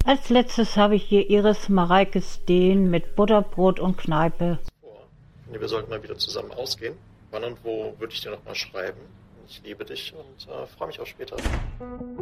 Als letztes habe ich hier Iris Mareike Steen mit Butterbrot und Kneipe. Nee, wir sollten mal wieder zusammen ausgehen. Wann und wo würde ich dir nochmal schreiben. Ich liebe dich und freue mich auf später.